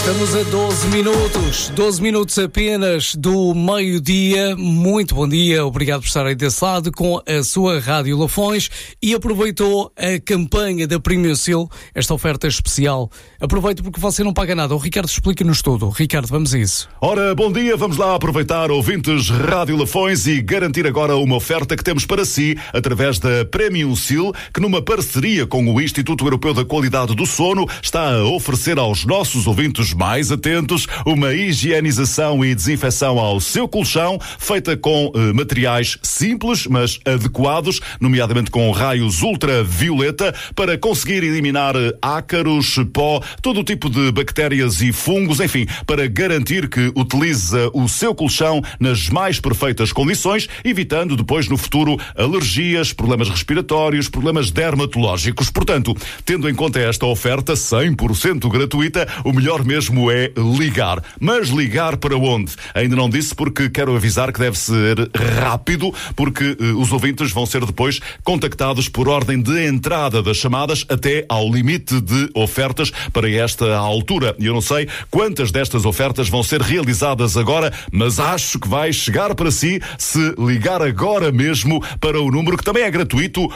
Estamos a 12 minutos apenas do meio-dia. Muito bom dia, obrigado por estar aí desse lado com a sua Rádio Lafões e aproveitou a campanha da Premium Seal, esta oferta especial. Aproveite porque você não paga nada. O Ricardo explica-nos tudo. Ricardo, vamos a isso. Ora, bom dia, vamos lá aproveitar, ouvintes Rádio Lafões, e garantir agora uma oferta que temos para si através da Premium Seal, que numa parceria com o Instituto Europeu da Qualidade do Sono está a oferecer aos nossos ouvintes mais atentos uma higienização e desinfecção ao seu colchão, feita com materiais simples, mas adequados, nomeadamente com raios ultravioleta, para conseguir eliminar ácaros, pó, todo o tipo de bactérias e fungos, enfim, para garantir que utiliza o seu colchão nas mais perfeitas condições, evitando depois no futuro alergias, problemas respiratórios, problemas dermatológicos. Portanto, tendo em conta esta oferta 100% gratuita, o melhor mesmo é ligar. Mas ligar para onde? Ainda não disse, porque quero avisar que deve ser rápido, porque os ouvintes vão ser depois contactados por ordem de entrada das chamadas até ao limite de ofertas para esta altura. E eu não sei quantas destas ofertas vão ser realizadas agora, mas acho que vai chegar para si se ligar agora mesmo para o número que também é gratuito,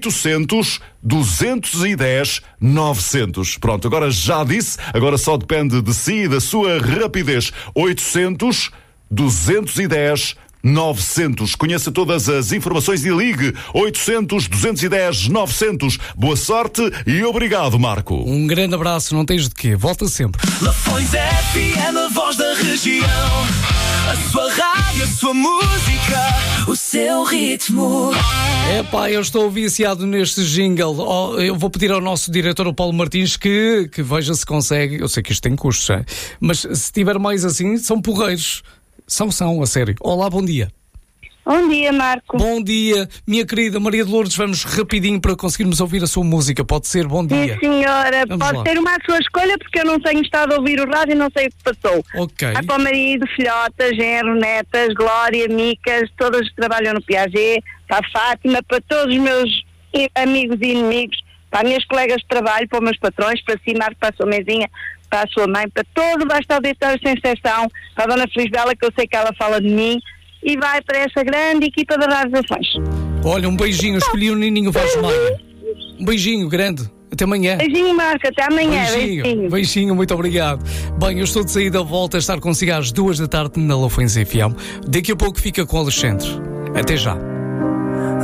800-210-900. Pronto, agora já disse, agora só depende de si e da sua rapidez. 800-210-900. Conheça todas as informações e ligue 800-210-900. Boa sorte e obrigado, Marco. Um grande abraço, não tens de quê. Volta sempre. Lafões FM, a voz da região. A sua rádio, a sua música, o seu ritmo. Epá, eu estou viciado neste jingle. Eu vou pedir ao nosso diretor, o Paulo Martins, que veja se consegue. Eu sei que isto tem custos, mas se tiver mais assim, são porreiros. São, a sério. Olá, bom dia. Bom dia, Marco. Bom dia, minha querida Maria de Lourdes. Vamos rapidinho para conseguirmos ouvir a sua música. Pode ser? Bom dia. Sim, senhora. Vamos Pode lá. ser uma sua escolha, porque eu não tenho estado a ouvir o rádio e não sei o que passou. Ok. Há para o marido, filhotas, genro, netas, Glória, Micas, todas que trabalham no Piaget, para a Fátima, para todos os meus amigos e inimigos, para as minhas colegas de trabalho, para os meus patrões, para si, Marco, para a sua mesinha, para a sua mãe, para todo o basta auditório sem exceção, para a Dona Feliz Bela, que eu sei que ela fala de mim, e vai para essa grande equipa da Rádio Lafões. Olha, um beijinho. Escolhi o Nininho Vaz Maia. Um beijinho grande. Até amanhã. Beijinho, Marco. Até amanhã. Beijinho, muito obrigado. Bem, eu estou de saída, volto a estar consigo às 2 da tarde na Lafões FM. Daqui a pouco fica com o Alexandre. Até já.